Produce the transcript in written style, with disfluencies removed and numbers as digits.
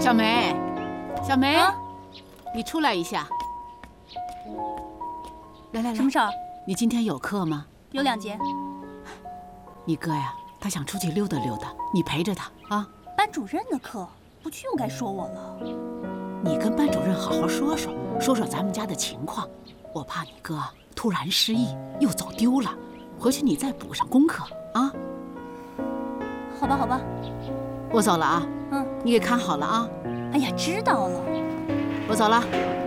小梅，小梅， 啊， 你出来一下。来， 什么事儿？ 你今天有课吗？ 有2节。 你哥呀，他想出去溜达溜达，你陪着他啊。 班主任的课不去又该说我了。 你跟班主任好好说说咱们家的情况，我怕你哥突然失忆又走丢了，回去你再补上功课啊。 好吧，好吧。 我走了啊。 嗯， 你给看好了啊。 哎呀，知道了。 我走了。